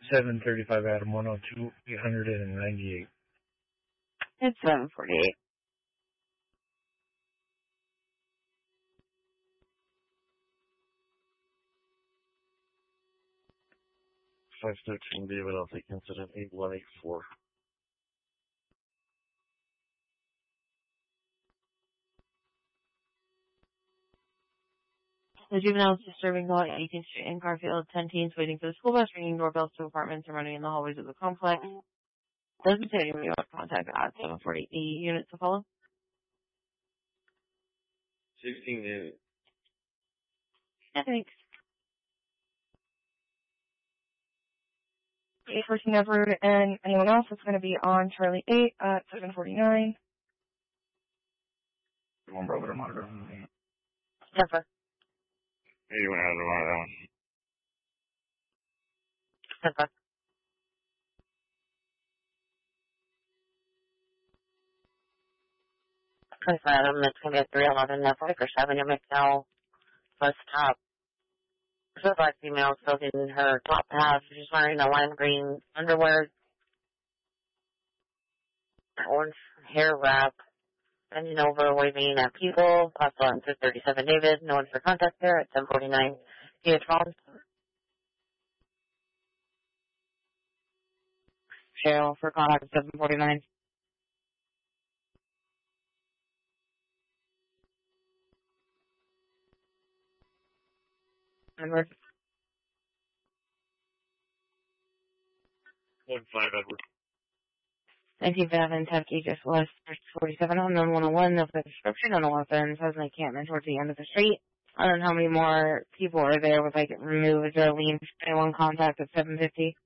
735 Adam 102 898. It's 748. 513 David, I'll take incident 8184. The juvenile is disturbing call at 18th Street in Garfield. 10 teens waiting for the school bus, ringing doorbells to apartments and running in the hallways of the complex. Doesn't say anybody want contact at 740. The units to follow? 16 David. Yeah, thanks. 814 Edward and anyone else that's going to be on Charlie 8 at 749. One brother monitor. Yes, sir. 81 Adam on that one. Yes, sir. Adam, it's going to be at 311 Vickers Avenue, McDowell, bus stop. There's a black female still in her top half. She's wearing a lime green underwear, orange hair wrap, bending over, waving at people. Passed on to 37 David. No one for contact there at 1049. PH phone. Cheryl for contact at 749. Edward. 15 Edward. 19th Avenue, Kentucky, just west 47 on 101 of the description on the weapons has an encampment towards the end of the street. I don't know how many more people are there with like remove a lean anyone contact at 750.